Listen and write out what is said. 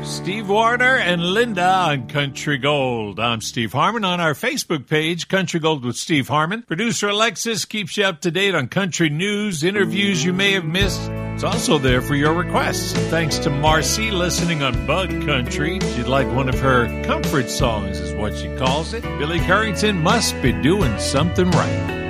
Steve Warner and Linda on Country Gold. I'm Steve Harmon. On our Facebook page, Country Gold with Steve Harmon. Producer Alexis keeps you up to date on country news, interviews you may have missed. It's also there for your requests. Thanks to Marcy listening on Bug Country. She'd like one of her comfort songs is what she calls it. Billy Currington must be doing something right.